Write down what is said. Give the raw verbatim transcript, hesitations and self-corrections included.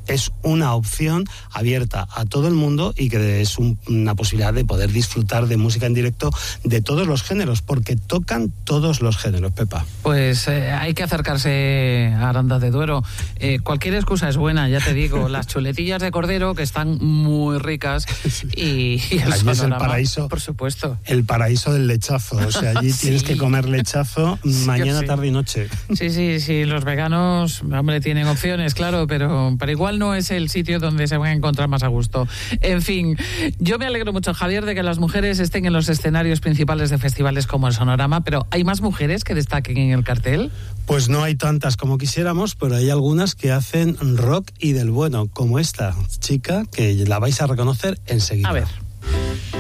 es una opción abierta a todo el mundo y que es un, una posibilidad de poder disfrutar de música en directo de todos los géneros, porque tocan todos los géneros, Pepa. Pues eh, hay que acercarse a Aranda de Duero. Eh, cualquier excusa es buena, ya te digo. Las chuletillas de cordero, que están muy ricas, y, y el allí sonorama, es el paraíso, por supuesto. El paraíso del lechazo. O sea, allí sí. tienes que comer lechazo sí, mañana, sí. tarde y noche. Sí, sí, sí. Los veganos, hombre, tienen opciones, claro, pero, pero igual no es el sitio donde se van a encontrar más a gusto. En fin, yo me alegro mucho, Javier, de que las mujeres estén en los escenarios principales de festivales como el Sonorama, pero ¿hay más mujeres que destaquen en el cartel? Pues no hay tantas como quisiéramos, pero hay algunas que hacen rock y del bueno, como esta chica, que la vais a reconocer enseguida. A ver.